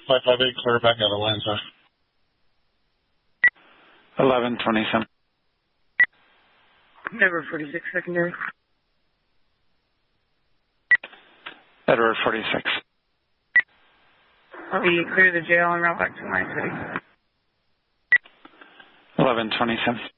558, clear back out of line, sir. 1127. Edward 46 secondary. Edward 46. We clear the jail and route back to my city. 1127.